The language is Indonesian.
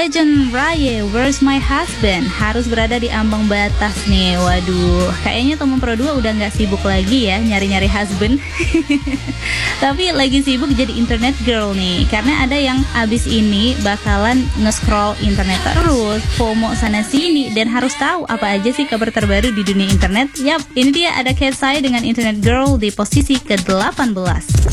Legend Raya, Where's My Husband? Harus berada di ambang batas nih. Waduh, kayaknya teman Pro 2 udah nggak sibuk lagi ya nyari-nyari husband. Tapi lagi sibuk jadi internet girl nih. Karena ada yang abis ini bakalan nge-scroll internet terus, FOMO sana sini, dan harus tahu apa aja sih kabar terbaru di dunia internet. Yap, ini dia ada case saya dengan internet girl di posisi ke-18.